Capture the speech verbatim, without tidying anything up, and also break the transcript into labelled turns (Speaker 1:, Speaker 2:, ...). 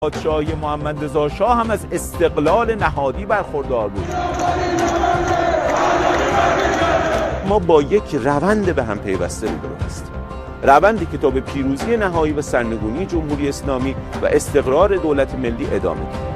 Speaker 1: پادشاهی محمد رضا شاه هم از استقلال نهادی برخوردار بود. ما با یک روند به هم پیوسته روبرو هستیم، روندی که تا به پیروزی نهایی و سرنگونی جمهوری اسلامی و استقرار دولت ملی ادامه دارد.